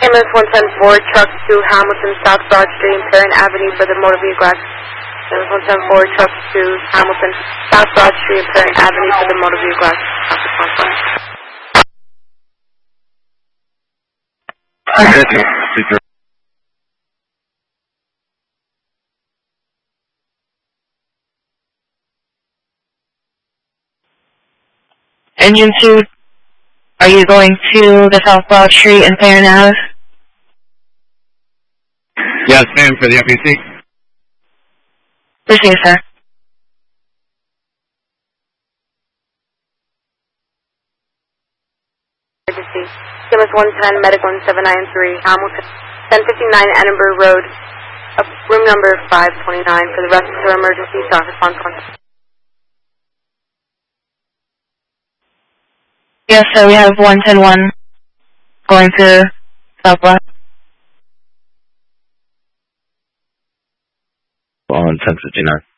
Ambulance 110-4, truck to Hamilton, South Broad Street, Perrin Avenue for the motor vehicle accident. Ambulance 110-4, truck to Hamilton, South Broad Street, Perrin Avenue for the motor vehicle accident. Engine 2, are you going to the South Broad Street and Perrin Ave? Yes, ma'am, for the FPC. Receive, sir. Emergency. Ambulance 110, Medic 1793, Hamilton, 1059 Edinburgh Road, room number 529 for the respiratory emergency. Stop response contact. Yes, sir, we have 110-1 going to South Broad. On 1059.